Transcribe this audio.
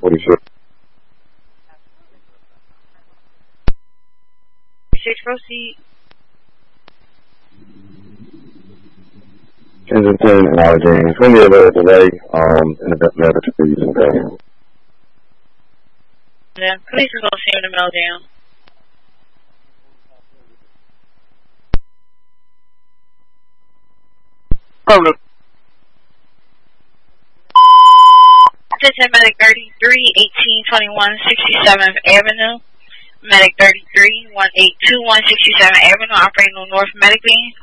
46. 6, proceed. 10-10 in Allegheny. It's going to be a little delay in the matter to be using that. Yeah, police is going to see the meltdown. Affirmative. Attention, Medic 33, 1821 67th Avenue. Medic 33, 1821 67th Avenue, operating on North Medic Lane.